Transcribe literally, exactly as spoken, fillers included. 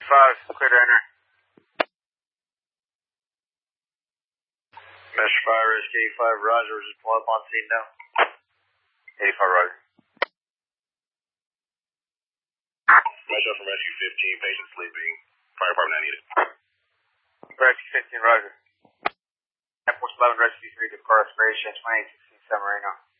five, clear to enter. Mesh five, Rescue eighty-five, Roger, just pull up on scene now. eighty-five, Roger. Mesh up from Rescue fifteen, patient sleeping. Fire department, I need it. Rescue fifteen, Roger. Air Force eleven, Rescue three, to car respiration, twenty-eight sixteen San Marino.